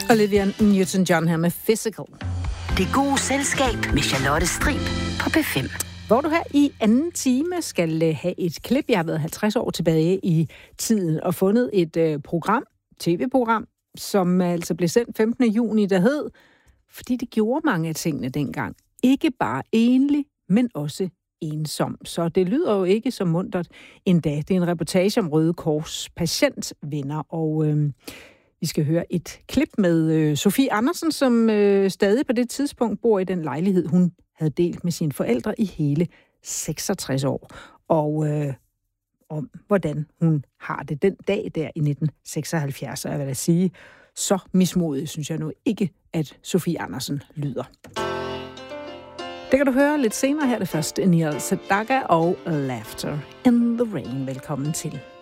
Olivia Newton-John her med Physical. Det gode selskab med Charlotte Strib på P5. Hvor du her i anden time skal have et klip. Jeg har været 50 år tilbage i tiden og fundet et tv-program, som altså blev sendt 15. juni, der hed, fordi det gjorde mange af tingene dengang. Ikke bare enlig, men også ensom. Så det lyder jo ikke så muntert endda. Det er en reportage om Røde Kors patientvenner, og vi skal høre et klip med Sofie Andersen, som stadig på det tidspunkt bor i den lejlighed, hun havde delt med sine forældre i hele 66 år. Og om hvordan hun har det den dag der i 1976. Og jeg vil da sige, så mismodig synes jeg nu ikke, at Sofie Andersen lyder. Det kan du høre lidt senere her. Det første Neil Sedaka og Laughter in the Rain. Velkommen til.